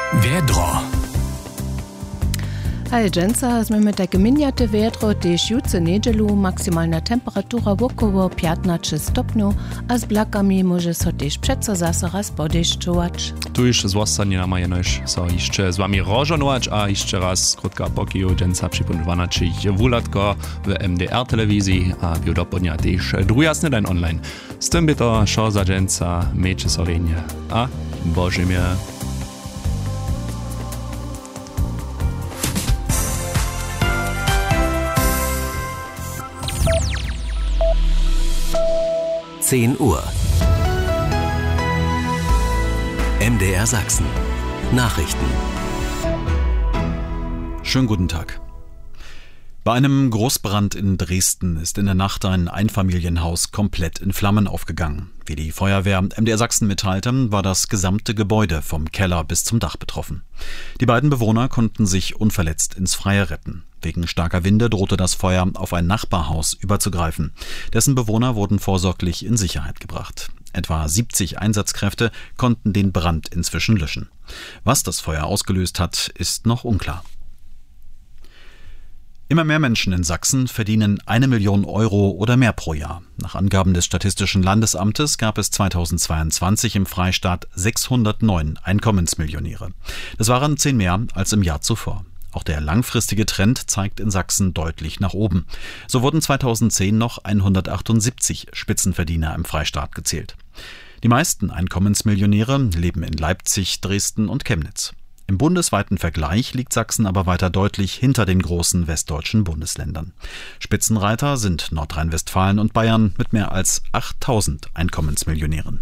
Vedro. Hej Jensa, sme med také miniate vedro, tiež juce nedelu, maksimálna temperatúra około 15 stopňov a s blakami môže so tiež přeco zase raz podešťovať. Tu już złostanie nama jenoś so jeszcze z wami rożonować, a jeszcze raz krótka pokiju Jensa przypomniana, czyli wulatko w MDR telewizji, a w dopodnia też drujasny den online. Z tym by to szо za Jensa mecze solenie, a bożymie. Uhr. MDR Sachsen. Nachrichten. Schönen guten Tag. Bei einem Großbrand in Dresden ist in der Nacht ein Einfamilienhaus komplett in Flammen aufgegangen. Wie die Feuerwehr MDR Sachsen mitteilte, war das gesamte Gebäude vom Keller bis zum Dach betroffen. Die beiden Bewohner konnten sich unverletzt ins Freie retten. Wegen starker Winde drohte das Feuer auf ein Nachbarhaus überzugreifen. Dessen Bewohner wurden vorsorglich in Sicherheit gebracht. Etwa 70 Einsatzkräfte konnten den Brand inzwischen löschen. Was das Feuer ausgelöst hat, ist noch unklar. Immer mehr Menschen in Sachsen verdienen 1 Million Euro oder mehr pro Jahr. Nach Angaben des Statistischen Landesamtes gab es 2022 im Freistaat 609 Einkommensmillionäre. Das waren 10 mehr als im Jahr zuvor. Auch der langfristige Trend zeigt in Sachsen deutlich nach oben. So wurden 2010 noch 178 Spitzenverdiener im Freistaat gezählt. Die meisten Einkommensmillionäre leben in Leipzig, Dresden und Chemnitz. Im bundesweiten Vergleich liegt Sachsen aber weiter deutlich hinter den großen westdeutschen Bundesländern. Spitzenreiter sind Nordrhein-Westfalen und Bayern mit mehr als 8000 Einkommensmillionären.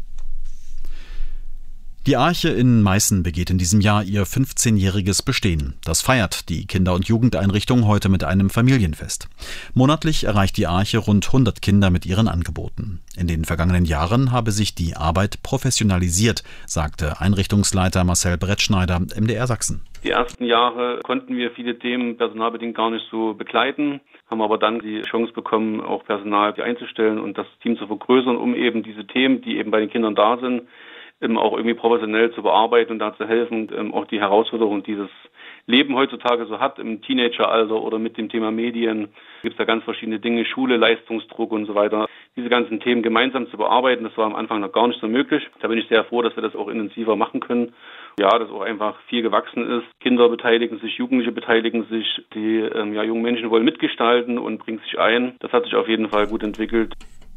Die Arche in Meißen begeht in diesem Jahr ihr 15-jähriges Bestehen. Das feiert die Kinder- und Jugendeinrichtung heute mit einem Familienfest. Monatlich erreicht die Arche rund 100 Kinder mit ihren Angeboten. In den vergangenen Jahren habe sich die Arbeit professionalisiert, sagte Einrichtungsleiter Marcel Brettschneider, MDR Sachsen. Die ersten Jahre konnten wir viele Themen personalbedingt gar nicht so begleiten, haben aber dann die Chance bekommen, auch Personal einzustellen und das Team zu vergrößern, um eben diese Themen, die eben bei den Kindern da sind, auch irgendwie professionell zu bearbeiten und dazu helfen, auch die Herausforderungen, die das Leben heutzutage so hat, im Teenageralter oder mit dem Thema Medien, gibt es da ganz verschiedene Dinge, Schule, Leistungsdruck und so weiter. Diese ganzen Themen gemeinsam zu bearbeiten, das war am Anfang noch gar nicht so möglich. Da bin ich sehr froh, dass wir das auch intensiver machen können. Ja, dass auch einfach viel gewachsen ist. Kinder beteiligen sich, Jugendliche beteiligen sich, die jungen Menschen wollen mitgestalten und bringen sich ein. Das hat sich auf jeden Fall gut entwickelt.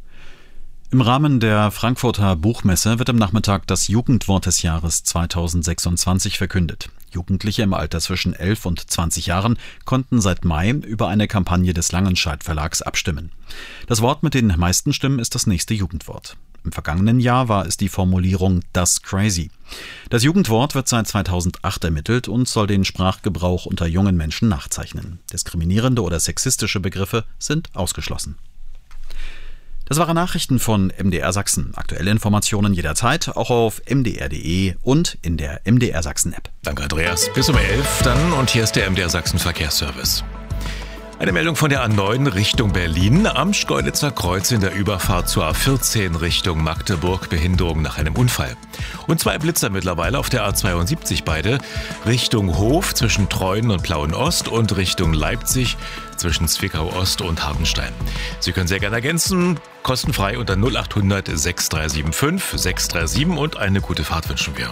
Im Rahmen der Frankfurter Buchmesse wird am Nachmittag das Jugendwort des Jahres 2026 verkündet. Jugendliche im Alter zwischen 11 und 20 Jahren konnten seit Mai über eine Kampagne des Langenscheidt Verlags abstimmen. Das Wort mit den meisten Stimmen ist das nächste Jugendwort. Im vergangenen Jahr war es die Formulierung "Das Crazy". Das Jugendwort wird seit 2008 ermittelt und soll den Sprachgebrauch unter jungen Menschen nachzeichnen. Diskriminierende oder sexistische Begriffe sind ausgeschlossen. Das waren Nachrichten von MDR Sachsen. Aktuelle Informationen jederzeit, auch auf mdr.de und in der MDR Sachsen App. Danke Andreas. Bis um 11 dann und hier ist der MDR Sachsen Verkehrsservice. Eine Meldung von der A9 Richtung Berlin. Am Schkeuditzer Kreuz in der Überfahrt zur A14 Richtung Magdeburg Behinderung nach einem Unfall. Und 2 Blitzer mittlerweile auf der A72 beide. Richtung Hof zwischen Treuen und Plauen-Ost und Richtung Leipzig zwischen Zwickau-Ost und Hartenstein. Sie können sehr gerne ergänzen, kostenfrei unter 0800 6375 637 und eine gute Fahrt wünschen wir.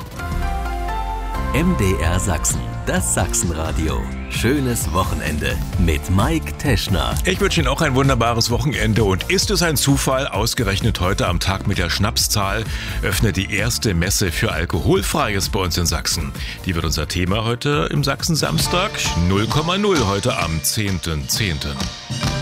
MDR Sachsen, das Sachsenradio. Schönes Wochenende mit Mike Teschner. Ich wünsche Ihnen auch ein wunderbares Wochenende. Und ist es ein Zufall, ausgerechnet heute am Tag mit der Schnapszahl öffnet die erste Messe für Alkoholfreies bei uns in Sachsen. Die wird unser Thema heute im Sachsen-Samstag 0,0 heute am 10.10.